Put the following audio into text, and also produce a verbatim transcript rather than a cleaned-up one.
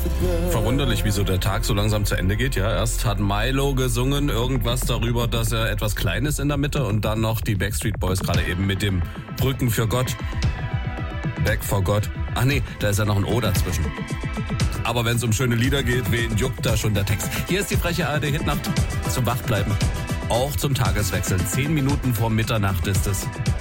Verwunderlich, wieso der Tag so langsam zu Ende geht. Ja, erst hat Milo gesungen irgendwas darüber, dass er etwas klein ist in der Mitte und dann noch die Backstreet Boys gerade eben mit dem Brücken für Gott. Back for God. Ach nee, da ist ja noch ein O dazwischen. Aber wenn es um schöne Lieder geht, wen juckt da schon der Text? Hier ist die freche A R D-Hitnacht zum Wachbleiben. Auch zum Tageswechsel. Zehn Minuten vor Mitternacht ist es.